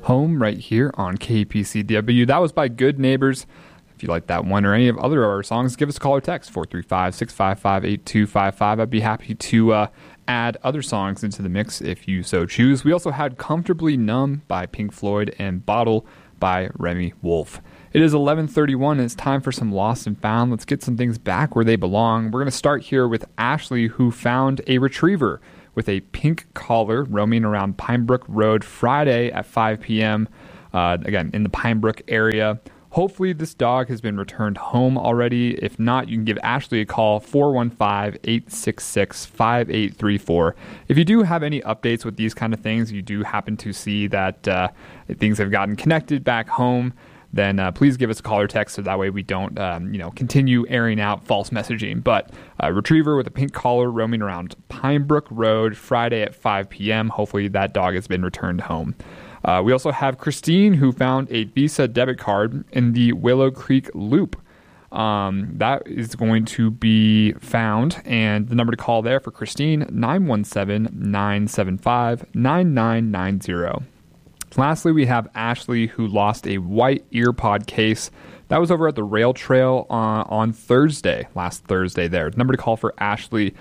Home right here on KPCW. That was by Good Neighbors. If you like that one or any of other of our songs, give us a call or text 435-655-8255. I'd be happy to add other songs into the mix if you so choose. We also had Comfortably Numb by Pink Floyd and Bottle by Remy Wolf. It is 11:31 and it's time for some Lost and Found. Let's get some things back where they belong. We're going to start here with Ashley, who found a retriever with a pink collar roaming around Pinebrook Road Friday at 5 p.m. Again, in the Pinebrook area. Hopefully this dog has been returned home already. If not, you can give Ashley a call, 415-866-5834. If you do have any updates with these kind of things, you do happen to see that things have gotten connected back home, then please give us a call or text so that way we don't continue airing out false messaging. But a retriever with a pink collar roaming around Pinebrook Road Friday at 5 p.m. Hopefully that dog has been returned home. We also have Christine, who found a Visa debit card in the Willow Creek Loop. That is going to be found, and the number to call there for Christine, 917-975-9990. Lastly, we have Ashley, who lost a white earpod case. That was over at the rail trail on Thursday, last Thursday there. The number to call for Ashley,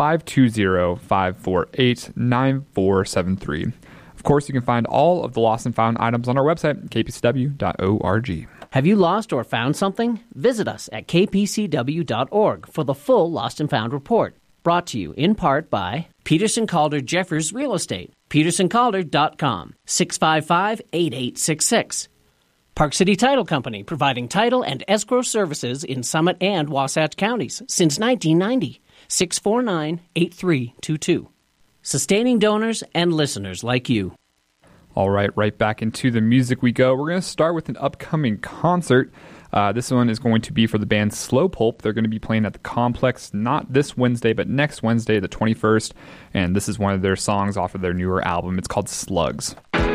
520-548-9473. Of course, you can find all of the lost and found items on our website, kpcw.org. Have you lost or found something? Visit us at kpcw.org for the full Lost and Found report. Brought to you in part by Peterson Calder Jeffers Real Estate, petersоncalder.com, 655-8866. Park City Title Company, providing title and escrow services in Summit and Wasatch counties since 1990, 649-8322. Sustaining donors and listeners like you. All right back into the music we go. We're going to start with an upcoming concert. This one is going to be for the band Slow Pulp. They're going to be playing at the Complex, not this Wednesday, but next Wednesday, the 21st. And this is one of their songs off of their newer album. It's called Slugs.